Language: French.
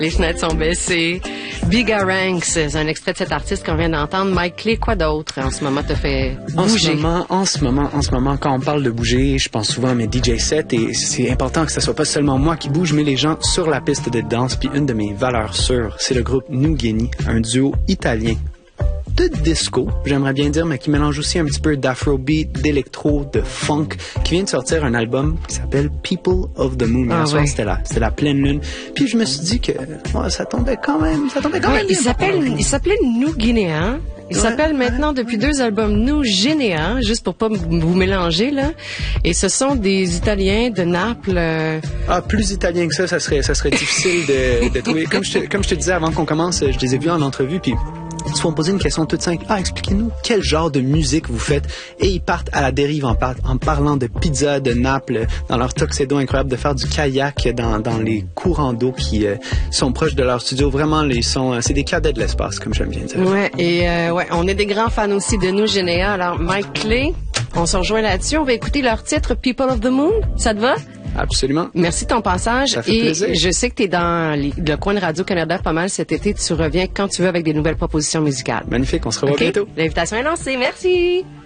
Les fenêtres sont baissées. Bigaranx, c'est un extrait de cet artiste qu'on vient d'entendre. Mike Clé, quoi d'autre en ce moment te fait bouger? En ce moment, quand on parle de bouger, je pense souvent à mes DJ sets et c'est important que ce soit pas seulement moi qui bouge, mais les gens sur la piste de danse. Puis une de mes valeurs sûres, c'est le groupe Nugeni, un duo italien de disco, j'aimerais bien dire, mais qui mélange aussi un petit peu d'afrobeat, d'électro, de funk, qui vient de sortir un album qui s'appelle People of the Moon. Hier soir, c'était la pleine lune. Puis je me suis dit que ça tombait quand même bien. Il s'appelait New Guinéen. Il s'appelle maintenant depuis 2 albums New Guinéen, juste pour pas vous mélanger là. Et ce sont des Italiens de Naples. Plus italien que ça serait difficile de trouver. Comme je te disais avant qu'on commence, je les ai vus en entrevue, puis ils se font poser une question toute simple. Expliquez-nous quel genre de musique vous faites. Et ils partent à la dérive en parlant de pizza, de Naples, dans leur tuxedo incroyable, de faire du kayak dans les courants d'eau qui sont proches de leur studio. Vraiment, c'est des cadets de l'espace, comme j'aime bien dire. On est des grands fans aussi de nous, Généa. Alors, Mike Clé, on se rejoint là-dessus. On va écouter leur titre People of the Moon. Ça te va? Absolument. Merci de ton passage. Ça fait plaisir. Je sais que tu es dans le coin de Radio-Canada pas mal cet été. Tu reviens quand tu veux avec des nouvelles propositions musicales. Magnifique, on se revoit bientôt. L'invitation est lancée. Merci.